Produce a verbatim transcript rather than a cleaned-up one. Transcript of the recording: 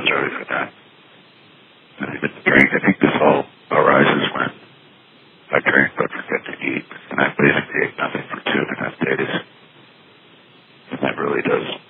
was ready for that. And I didn't drink. I think this all arises when I drink but forget to eat. And I basically ate nothing for two and a half days. And that really does